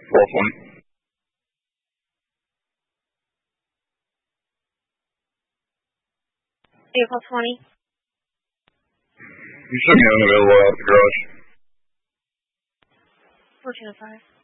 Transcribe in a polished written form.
1220. Vehicle 20. You should be unavailable out of the garage. 1405.